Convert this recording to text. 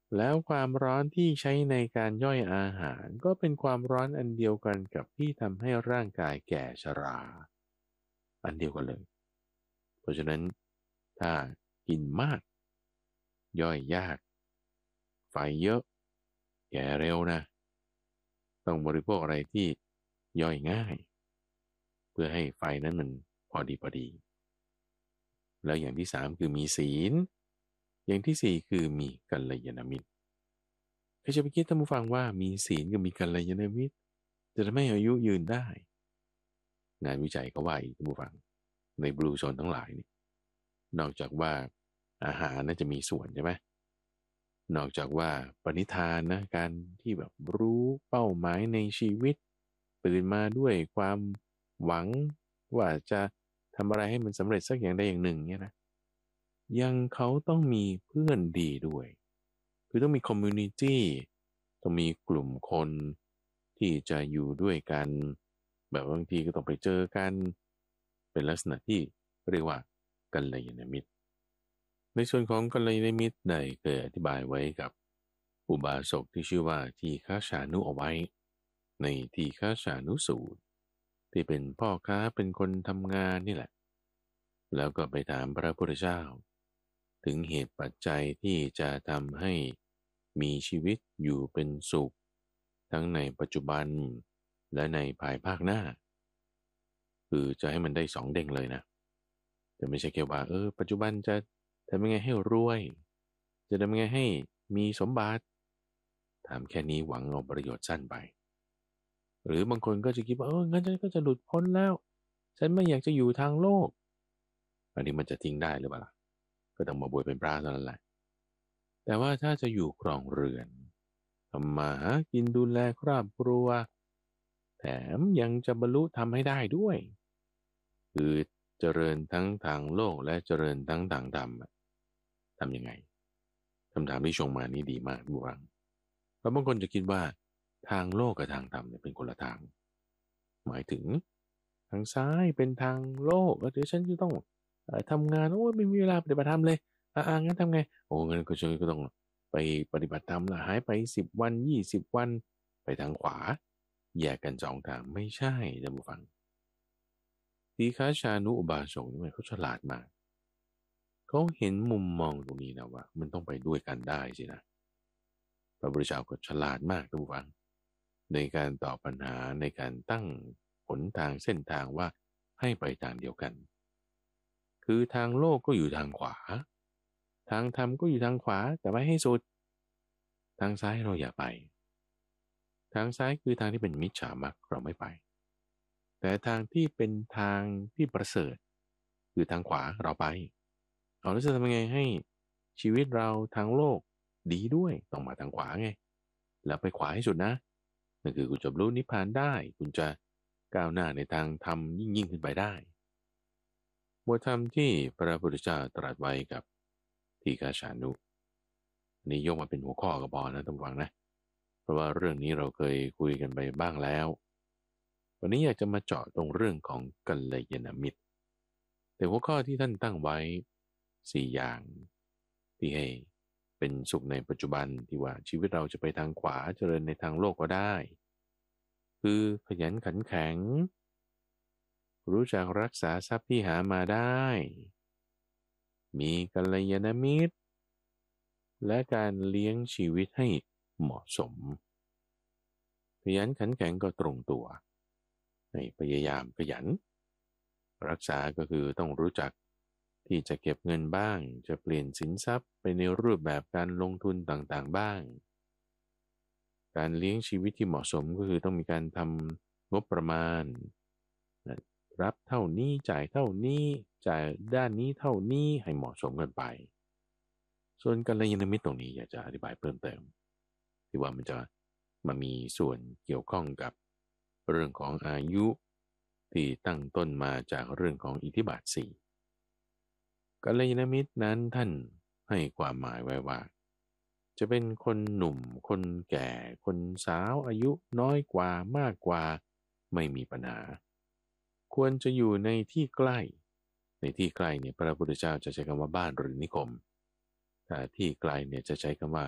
แล้วความร้อนที่ใช้ในการย่อยอาหารก็เป็นความร้อนอันเดียวกันกับที่ทำให้ร่างกายแก่ชราอันเดียวกันเลยเพราะฉะนั้นถ้ากินมากย่อยยากไฟเยอะแก่เร็วนะต้องบริโภคอะไรที่ย่อยง่ายเพื่อให้ไฟนั้นมันพอดีพอดีแล้วอย่างที่สามคือมีศีลอย่างที่สี่คือมีกัลยาณมิตรใครจะไปคิดท่านผู้ฟังว่ามีศีลกับมีกัลยาณมิตรจะทำให้อายุยืนได้งานวิจัยก็ว่าอีกท่านผู้ฟังในบลูโซนทั้งหลายนี่นอกจากว่าอาหารน่าจะมีส่วนใช่ไหมนอกจากว่าปณิธานนะการที่แบบรู้เป้าหมายในชีวิตตื่นมาด้วยความหวังว่าจะทำอะไรให้มันสำเร็จสักอย่างใดอย่างหนึ่งเนี่ยนะยังเขาต้องมีเพื่อนดีด้วยคือต้องมีคอมมูนิตี้ต้องมีกลุ่มคนที่จะอยู่ด้วยกันแบบบางทีก็ต้องไปเจอกันเป็นลักษณะที่เรียกว่ากัลยาณมิตรในส่วนของกัลยาณมิตรได้เคยอธิบายไว้กับอุบาสกที่ชื่อว่าทีฆาชานุเอาไว้ในทีฆาชานุสูตรที่เป็นพ่อค้าเป็นคนทำงานนี่แหละแล้วก็ไปถามพระพุทธเจ้าถึงเหตุปัจจัยที่จะทำให้มีชีวิตอยู่เป็นสุขทั้งในปัจจุบันและในภายภาคหน้าคือจะให้มันได้สองเด้งเลยนะแต่ไม่ใช่แค่ว่าปัจจุบันจะทำยังไงให้รวยจะทำยังไงให้มีสมบัติถามแค่นี้หวังเอาประโยชน์สั้นไปหรือบางคนก็จะคิดว่างั้นฉันก็จะหลุดพ้นแล้วฉันไม่อยากจะอยู่ทางโลกอันนี้มันจะทิ้งได้หรือเปล่าล่ะก็ต้องมาบวชเป็นพระเท่านั้นแหละแต่ว่าถ้าจะอยู่ครองเรือนทำมาหากินดูแลครอบครัวแถมยังจะบรรลุธรรมให้ได้ด้วยคือเจริญทั้งทางโลกและเจริญทั้งทางธรรมทำยังไงคำถามที่ชงมานี้ดีมากบุรังเพราะบางคนจะคิดว่าทางโลกกับทางธรรมเนี่ยเป็นคนละทางหมายถึงทางซ้ายเป็นทางโลกแล้วเดี๋ยวฉันจะต้องทำงานโอ้ยไม่มีเวลาปฏิบัติธรรมเลยงั้นทำไงโอ้งั้นก็ฉันก็ต้องไปปฏิบัติธรรมละหายไป10 วัน20 วันไปทางขวาแยกกันสองทางไม่ใช่ท่านผู้ฟังทีฆาชานุอุบาสกนี่เขาฉลาดมากเขาเห็นมุมมองตรงนี้นะว่ามันต้องไปด้วยกันได้สินะพระพุทธเจ้าก็ฉลาดมากท่านผู้ฟังในการตอบปัญหาในการตั้งหนทางเส้นทางว่าให้ไปทางเดียวกันคือทางโลกก็อยู่ทางขวาทางธรรมก็อยู่ทางขวาแต่ไม่ให้สุดทางซ้ายเราอย่าไปทางซ้ายคือทางที่เป็นมิจฉามรรคเราไม่ไปแต่ทางที่เป็นทางที่ประเสริฐคือทางขวาเราไปเอาแล้วจะทำยังไงให้ชีวิตเราทางโลกดีด้วยต้องมาทางขวาไงแล้วไปขวาให้สุดนะนั่นคือคุณจะบรรลุนิพพานได้คุณจะก้าวหน้าในทางธรรมยิ่งขึ้นไปได้หมวดธรรมที่พระพุทธเจ้าตรัสไว้กับทีฆาชานุนี่ยกมาเป็นหัวข้อก็พอนะท่านผู้ฟังนะเพราะว่าเรื่องนี้เราเคยคุยกันไปบ้างแล้ววันนี้อยากจะมาเจาะตรงเรื่องของกัลยาณมิตรแต่หัวข้อที่ท่านตั้งไว้4 อย่างที่ให้เป็นสุขในปัจจุบันที่ว่าชีวิตเราจะไปทางขวาเจริญในทางโลกก็ได้คือขยันขันแข็งรู้จักรักษาทรัพย์ที่หามาได้มีกัลยาณมิตรและการเลี้ยงชีวิตให้เหมาะสมขยันขันแข็งก็ตรงตัวให้พยายามขยันรักษาก็คือต้องรู้จักที่จะเก็บเงินบ้างจะเปลี่ยนสินทรัพย์ไปในรูปแบบการลงทุนต่างๆบ้างการเลี้ยงชีวิตที่เหมาะสมก็คือต้องมีการทำงบประมาณรับเท่านี้จ่ายเท่านี้จ่ายด้านนี้เท่านี้ให้เหมาะสมกันไปส่วนกัลยาณมิตรตรงนี้อยากจะอธิบายเพิ่มเติมที่ว่ามันจะมามีส่วนเกี่ยวข้องกับเรื่องของอายุที่ตั้งต้นมาจากเรื่องของอิทธิบาท4กัลยาณมิตรนั้นท่านให้ความหมายไว้ว่าจะเป็นคนหนุ่มคนแก่คนสาวอายุน้อยกว่ามากกว่าไม่มีปัญหาควรจะอยู่ในที่ใกล้ในที่ใกล้เนี่ยพระพุทธเจ้าจะใช้คำว่าบ้านหรือนิคมแต่ที่ไกลเนี่ยจะใช้คำว่า